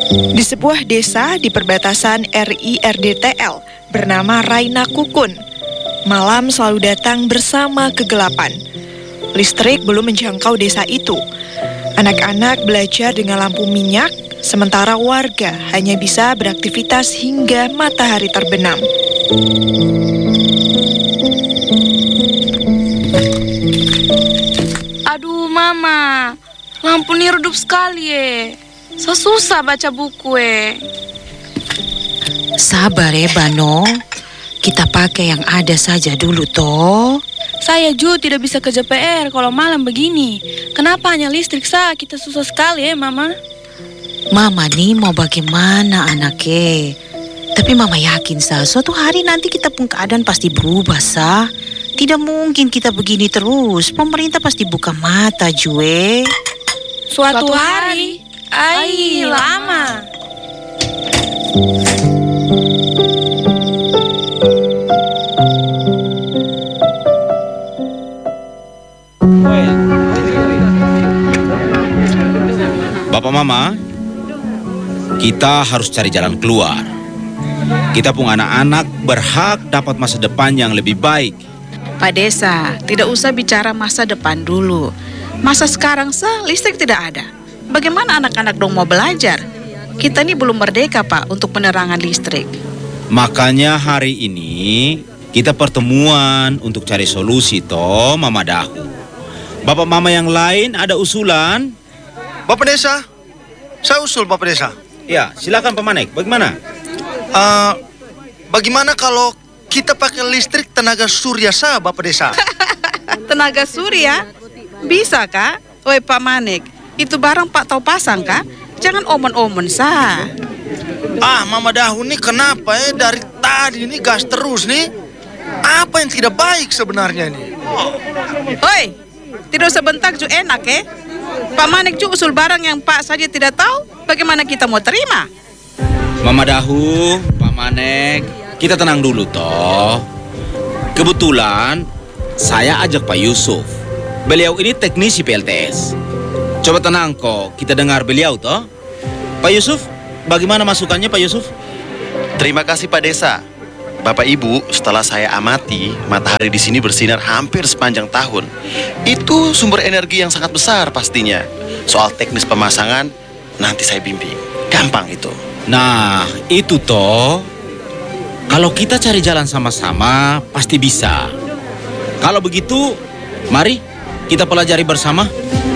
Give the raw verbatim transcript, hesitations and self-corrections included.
Di sebuah desa di perbatasan R I R D T L bernama Raina Kukun, malam selalu datang bersama kegelapan. Listrik belum menjangkau desa itu. Anak-anak belajar dengan lampu minyak, sementara warga hanya bisa beraktivitas hingga matahari terbenam. Aduh mama, lampu ini redup sekali ya. Susah baca buku eh. Sabar ya Bano, kita pakai yang ada saja dulu toh. Saya juga tidak bisa kerja P R kalau malam begini. Kenapa hanya listrik sah? Kita susah sekali ya mama. Mama nih mau bagaimana anaknya. Tapi mama yakin sah, suatu hari nanti kita pun keadaan pasti berubah sah. Tidak mungkin kita begini terus. Pemerintah pasti buka mata Jue. Suatu, Suatu hari, ai lama. Bapak Mama, kita harus cari jalan keluar. Kita pun anak-anak berhak dapat masa depan yang lebih baik. Pak Desa, tidak usah bicara masa depan dulu. Masa sekarang sah, listrik tidak ada. Bagaimana anak-anak dong mau belajar? Kita ini belum merdeka Pak untuk penerangan listrik. Makanya hari ini kita pertemuan untuk cari solusi toh Mama Dahu. Bapak Mama yang lain ada usulan? Bapak Desa, saya usul Bapak Desa. Ya, silakan Pak Manek. Bagaimana? Uh, bagaimana kalau kita pakai listrik tenaga surya sah, Bapak Desa? Tenaga surya? Bisa kah? Woi Pak Manek, itu barang Pak tahu pasang kah? Jangan omon-omon sah. Ah, Mama Dahu nih kenapa ya dari tadi ini gas terus nih? Apa yang tidak baik sebenarnya nih? Woi, tidak sebentar juga enak ya? Pak Manek juga usul barang yang Pak saja tidak tahu, bagaimana kita mau terima? Mama Dahu, Pak Manek, kita tenang dulu toh. Kebetulan saya ajak Pak Yusuf. Beliau ini teknisi P L T S. Coba tenang kok, kita dengar beliau toh. Pak Yusuf, bagaimana masukannya Pak Yusuf? Terima kasih Pak Desa. Bapak Ibu, setelah saya amati, matahari di sini bersinar hampir sepanjang tahun. Itu sumber energi yang sangat besar pastinya. Soal teknis pemasangan, nanti saya bimbing. Gampang itu. Nah, itu toh. Kalau kita cari jalan sama-sama, pasti bisa. Kalau begitu, mari kita pelajari bersama.